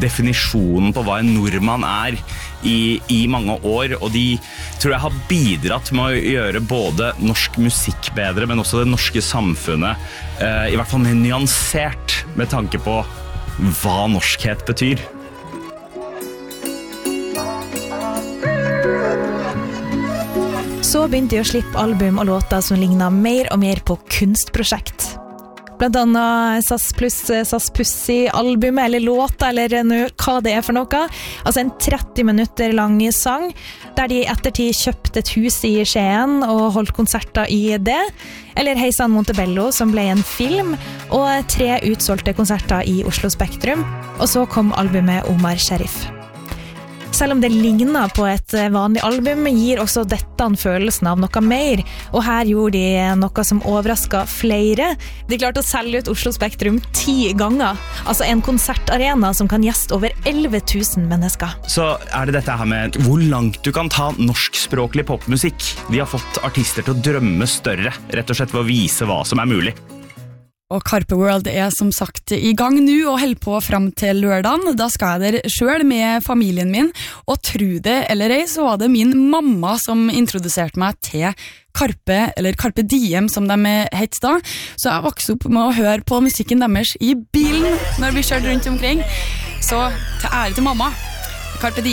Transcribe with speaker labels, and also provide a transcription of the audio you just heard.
Speaker 1: definisjonen på hva en nordmann i mange år, og de tror jeg har bidratt med å gjøre både norsk musikk bedre, men også det norske samfunnet, i hvert fall mer nyansert med tanke på hva norskhet betyr.
Speaker 2: Så begynte de å slippe album og låter som lignet mer og mer på kunstprosjekt. Blant annet SAS Pussy-albumet, eller låter, eller hva det for noe. Altså en 30 minutter lang sang, der de i ettertid kjøpte et hus i Skien og holdt konserter i det. Eller Heisan Montebello, som ble en film, og 3 utsolgte konserter i Oslo Spektrum. Og så kom albumet Omar Sharif. Selv om det ligner på et vanlig album, gir også dette følelsen av noe mer. Og her gjorde de noe som overrasket flere. De klarte å selge ut Oslo Spektrum 10 ganger. Altså en konsertarena som kan gjeste over 11 000 mennesker.
Speaker 1: Så det dette her med hvor langt du kan ta norskspråklig popmusikk. De har fått artister til å drømme større, rett og slett ved å vise hva som mulig.
Speaker 3: Og Carpe World som sagt i gang nå og holder på frem til lørdagen. Da skal jeg der selv med familien min, og tro det eller ei, så var det min mamma som introduserte meg til Carpe, eller Carpe Diem som de heter da. Så jeg vokste opp med å høre på musikken deres i bilen når vi kjørte rundt omkring. Så til ære til mamma, Carpe Diem.